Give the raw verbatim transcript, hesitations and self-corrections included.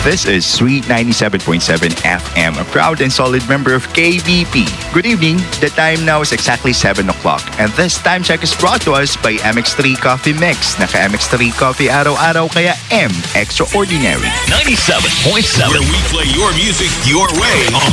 This is Sweet ninety-seven point seven F M, a proud and solid member of K B P. Good evening. The time now is exactly seven o'clock. And this time check is brought to us by M X three Coffee Mix. Naka M X three Coffee araw-araw kaya M, extraordinary. ninety-seven point seven, where we play your music your way on